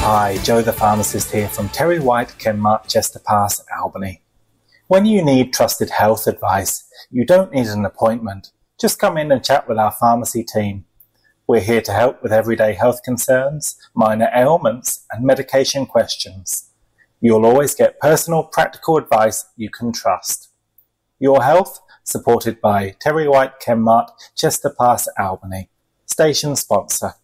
Hi, Joe the pharmacist here from Terry White Chenmark, Chester Pass, Albany. When you need trusted health advice, you don't need an appointment. Just come in and chat with our pharmacy team. We're here to help with everyday health concerns, minor ailments, and medication questions. You'll always get personal, practical advice you can trust. Your health, supported by Terry White Chenmark, Chester Pass, Albany. Station sponsor.